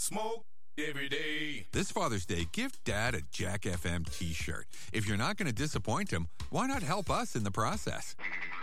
Smoke every day. This Father's Day, give Dad a Jack FM t-shirt. If you're not going to disappoint him, why not help us in the process?